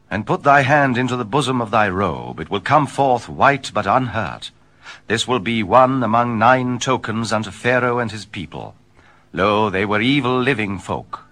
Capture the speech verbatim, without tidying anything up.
And put thy hand into the bosom of thy robe, it will come forth white but unhurt. This will be one among nine tokens unto Pharaoh and his people. Lo, they were evil living folk.